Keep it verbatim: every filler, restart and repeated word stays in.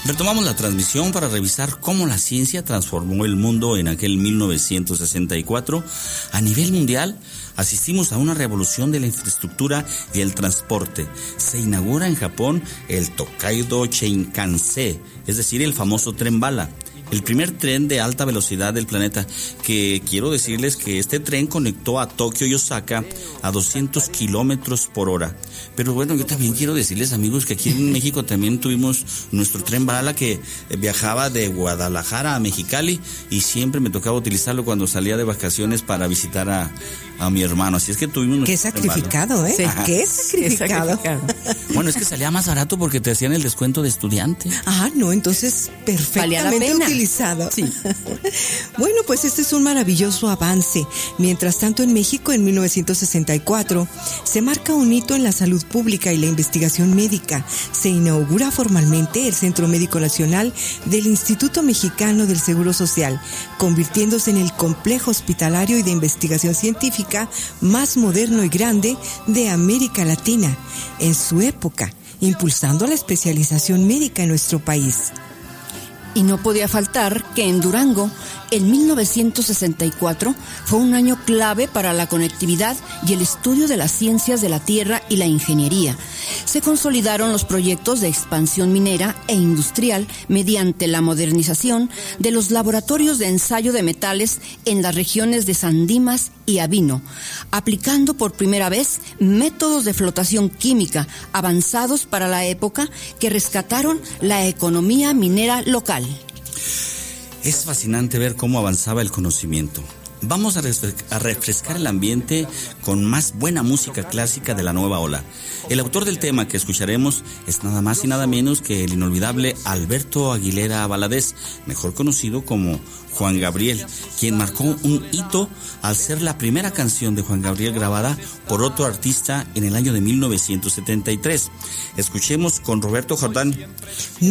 Retomamos la transmisión para revisar cómo la ciencia transformó el mundo en aquel mil novecientos sesenta y cuatro. A nivel mundial, asistimos a una revolución de la infraestructura y el transporte. Se inaugura en Japón el Tokaido Shinkansen, es decir, el famoso tren bala. El primer tren de alta velocidad del planeta, que quiero decirles que este tren conectó a Tokio y Osaka a doscientos kilómetros por hora. Pero bueno, yo también quiero decirles, amigos, que aquí en México también tuvimos nuestro tren bala que viajaba de Guadalajara a Mexicali y siempre me tocaba utilizarlo cuando salía de vacaciones para visitar a, a mi hermano. Así es que tuvimos... Qué sacrificado, ¿eh? Sí. Qué sacrificado. Bueno, es que salía más barato porque te hacían el descuento de estudiante. Ah, no, entonces perfectamente utilizado. Sí. Bueno, pues este es un maravilloso avance. Mientras tanto, en México, en mil novecientos sesenta y cuatro, se marca un hito en la salud pública y la investigación médica. Se inaugura formalmente el Centro Médico Nacional del Instituto Mexicano del Seguro Social, convirtiéndose en el complejo hospitalario y de investigación científica más moderno y grande de América Latina en su época, impulsando la especialización médica en nuestro país. Y no podía faltar que en Durango, en mil novecientos sesenta y cuatro, fue un año clave para la conectividad y el estudio de las ciencias de la tierra y la ingeniería. Se consolidaron los proyectos de expansión minera e industrial mediante la modernización de los laboratorios de ensayo de metales en las regiones de San Dimas y Avino, aplicando por primera vez métodos de flotación química avanzados para la época que rescataron la economía minera local. Es fascinante ver cómo avanzaba el conocimiento. Vamos a refrescar el ambiente con más buena música clásica de la nueva ola. El autor del tema que escucharemos es nada más y nada menos que el inolvidable Alberto Aguilera Valadez, mejor conocido como Juan Gabriel, quien marcó un hito al ser la primera canción de Juan Gabriel grabada por otro artista en el año de mil novecientos setenta y tres. Escuchemos con Roberto Jordán.